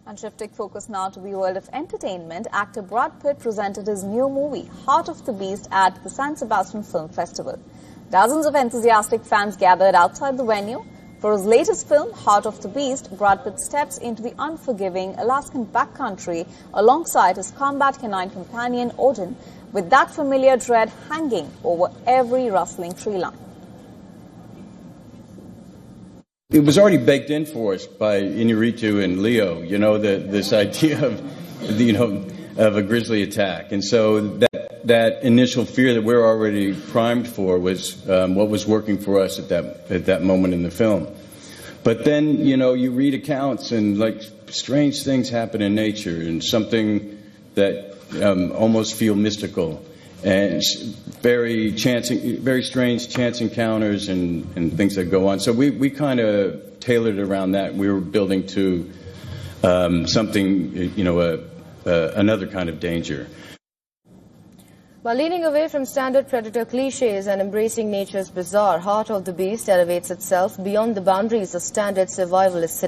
And shifting focus now to the world of entertainment, actor Brad Pitt presented his new movie, Heart of the Beast, at the San Sebastian Film Festival. Dozens of enthusiastic fans gathered outside the venue. For his latest film, Heart of the Beast, Brad Pitt steps into the unforgiving Alaskan backcountry alongside his combat canine companion, Odin, with that familiar dread hanging over every rustling tree line. It was already baked in for us by Inarritu and Leo, this idea of a grizzly attack. And so that initial fear that we're already primed for was what was working for us at that moment in the film. But then, you read accounts and strange things happen in nature and something that almost feel mystical. And very strange chance encounters and things that go on. So we kind of tailored it around that. We were building to something, another kind of danger. While leaning away from standard predator cliches and embracing nature's bizarre, Heart of the Beast elevates itself beyond the boundaries of standard survivalist